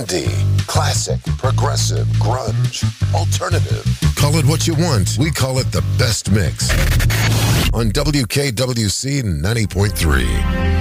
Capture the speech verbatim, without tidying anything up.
indie, classic, progressive, grunge, alternative. Call it what you want. We call it the best mix. On W K W C ninety point three.